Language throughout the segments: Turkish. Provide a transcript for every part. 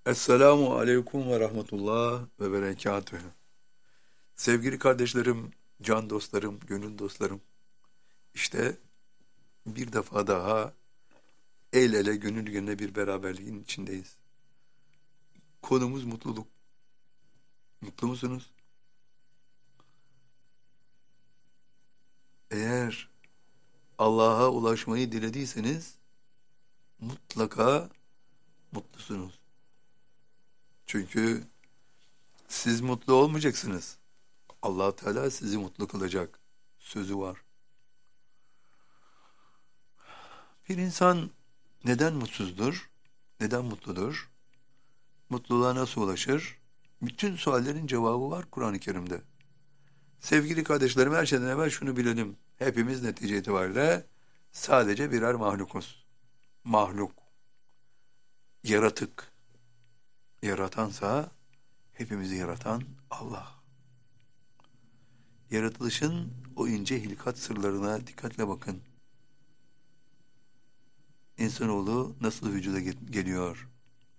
Esselamu aleyküm ve rahmetullah ve berekatühü. Sevgili kardeşlerim, can dostlarım, gönül dostlarım. İşte bir defa daha el ele gönül gönüle bir beraberliğin içindeyiz. Konumuz mutluluk. Mutlu musunuz? Eğer Allah'a ulaşmayı dilediyseniz mutlaka mutlusunuz. Çünkü siz mutlu olmayacaksınız. Allah Teala sizi mutlu kılacak sözü var. Bir insan neden mutsuzdur? Neden mutludur? Mutluluğa nasıl ulaşır? Bütün suallerin cevabı var Kur'an-ı Kerim'de. Sevgili kardeşlerim, her şeyden evvel şunu bilelim. Hepimiz netice itibariyle sadece birer mahlukuz. Mahluk, yaratık. Yaratansa hepimizi yaratan Allah. Yaratılışın o ince hilkat sırlarına dikkatle bakın. İnsanoğlu nasıl vücuda geliyor?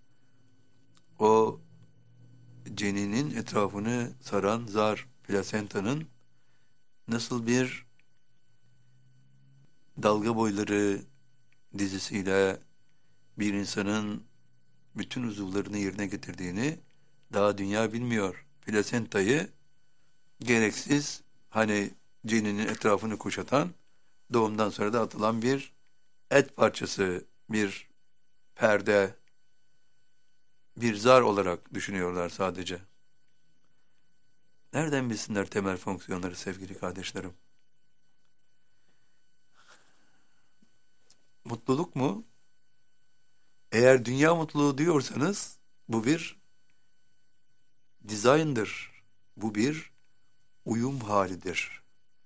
O ceninin etrafını saran zar, plasentanın nasıl bir dalga boyları dizisiyle bir insanın bütün uzuvlarını yerine getirdiğini daha dünya bilmiyor. Plasentayı gereksiz, hani ceninin etrafını kuşatan, doğumdan sonra da atılan bir et parçası, bir perde, bir zar olarak düşünüyorlar sadece. Nereden bilsinler temel fonksiyonları sevgili kardeşlerim? Mutluluk mu? Eğer dünya mutluluğu diyorsanız bu bir dizayndır. Bu bir uyum halidir.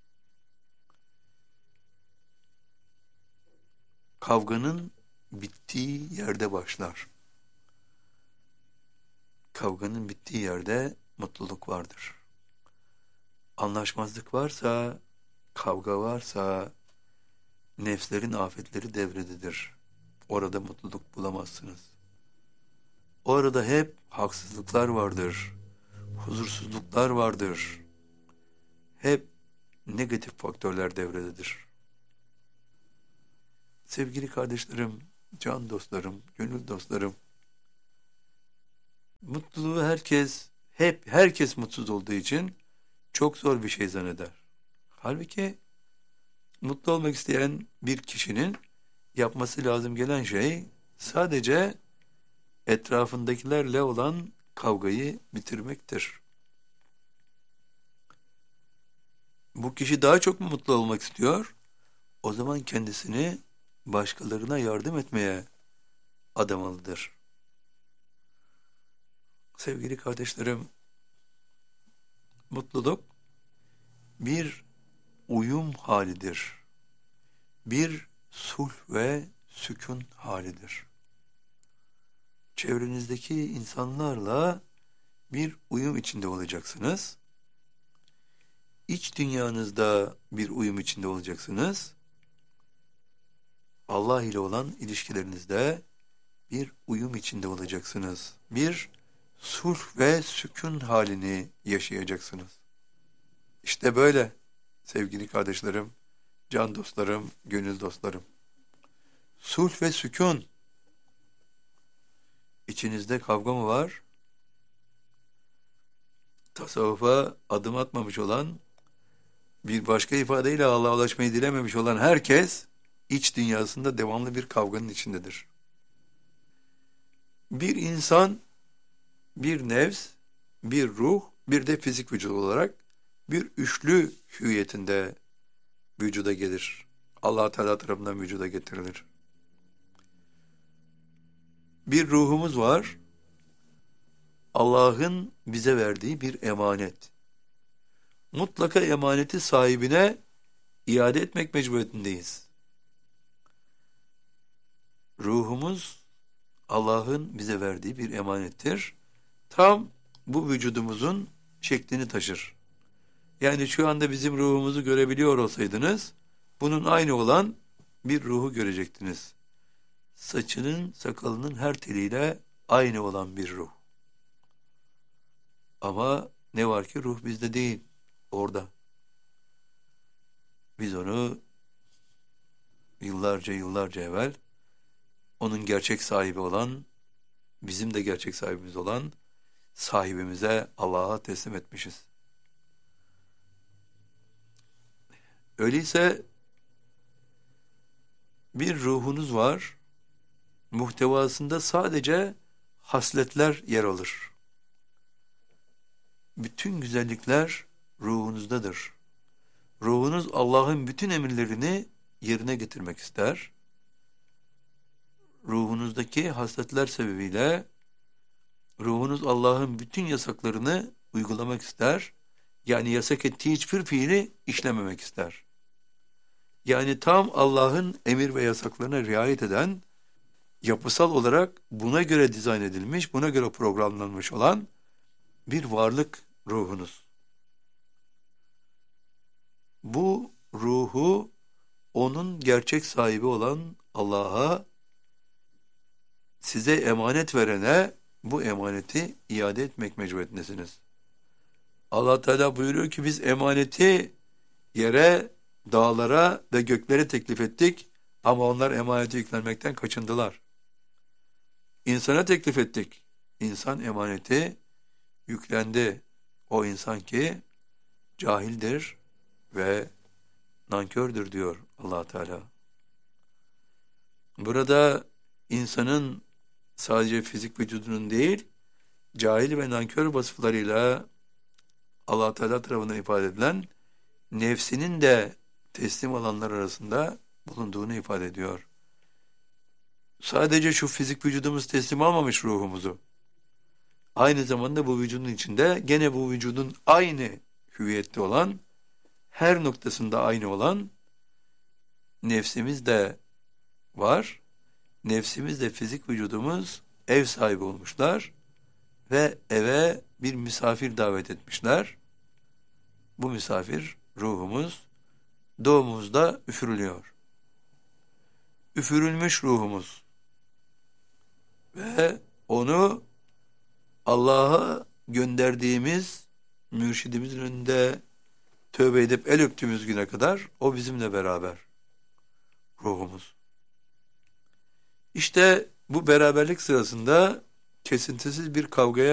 Kavganın bittiği yerde başlar. Kavganın bittiği yerde mutluluk vardır. Anlaşmazlık varsa, kavga varsa, nefslerin afetleri devrededir. Orada mutluluk bulamazsınız. Orada hep haksızlıklar vardır, huzursuzluklar vardır. Hep negatif faktörler devrededir. Sevgili kardeşlerim, can dostlarım, gönül dostlarım, mutluluğu herkes mutsuz olduğu için çok zor bir şey zanneder. Halbuki mutlu olmak isteyen bir kişinin yapması lazım gelen şey sadece etrafındakilerle olan kavgayı bitirmektir. Bu kişi daha çok mu mutlu olmak istiyor? O zaman kendisini başkalarına yardım etmeye adamalıdır. Sevgili kardeşlerim, mutluluk bir uyum halidir. Bir sulh ve sükun halidir. Çevrenizdeki insanlarla bir uyum içinde olacaksınız. İç dünyanızda bir uyum içinde olacaksınız. Allah ile olan ilişkilerinizde bir uyum içinde olacaksınız. Bir sulh ve sükun halini yaşayacaksınız. İşte böyle sevgili kardeşlerim, can dostlarım, gönül dostlarım. Sulh ve sükun. İçinizde kavga mı var? Tasavvufa adım atmamış olan, bir başka ifadeyle Allah'a ulaşmayı dilememiş olan herkes iç dünyasında devamlı bir kavganın içindedir. Bir insan, bir nefs, bir ruh, bir de fizik vücut olarak bir üçlü hüviyetinde vücuda gelir. Allah Teala tarafından vücuda getirilir. Bir ruhumuz var. Allah'ın bize verdiği bir emanet. Mutlaka emaneti sahibine iade etmek mecburiyetindeyiz. Ruhumuz Allah'ın bize verdiği bir emanettir. Tam bu vücudumuzun şeklini taşır. Yani şu anda bizim ruhumuzu görebiliyor olsaydınız, bunun aynı olan bir ruhu görecektiniz. Saçının, sakalının her teliyle aynı olan bir ruh. Ama ne var ki ruh bizde değil, orada. Biz onu yıllarca evvel onun gerçek sahibi olan, bizim de gerçek sahibimiz olan sahibimize, Allah'a teslim etmişiz. Öyleyse bir ruhunuz var, muhtevasında sadece hasletler yer alır. Bütün güzellikler ruhunuzdadır. Ruhunuz Allah'ın bütün emirlerini yerine getirmek ister. Ruhunuzdaki hasletler sebebiyle ruhunuz Allah'ın bütün yasaklarını uygulamak ister. Yani yasak ettiği hiçbir fiili işlememek ister. Yani tam Allah'ın emir ve yasaklarına riayet eden, yapısal olarak buna göre dizayn edilmiş, buna göre programlanmış olan bir varlık ruhunuz. Bu ruhu onun gerçek sahibi olan Allah'a, size emanet verene bu emaneti iade etmek mecburiyetindesiniz. Allah Teala buyuruyor ki biz emaneti yere, dağlara ve göklere teklif ettik ama onlar emaneti yüklenmekten kaçındılar. İnsana teklif ettik. İnsan emaneti yüklendi. O insan ki cahildir ve nankördür diyor Allah Teala. Burada insanın sadece fizik vücudunun değil, cahil ve nankör vasıflarıyla Allah Teala tarafından ifade edilen nefsinin de teslim olanlar arasında bulunduğunu ifade ediyor. Sadece şu fizik vücudumuz teslim almamış ruhumuzu. Aynı zamanda bu vücudun içinde gene bu vücudun aynı hüviyette olan, her noktasında aynı olan nefsimiz de var. Nefsimiz de fizik vücudumuz ev sahibi olmuşlar ve eve bir misafir davet etmişler. Bu misafir ruhumuz doğumuzda üfürülüyor. Üfürülmüş ruhumuz ve onu Allah'a gönderdiğimiz mürşidimizin önünde tövbe edip el öptüğümüz güne kadar o bizimle beraber ruhumuz. İşte bu beraberlik sırasında kesintisiz bir kavgaya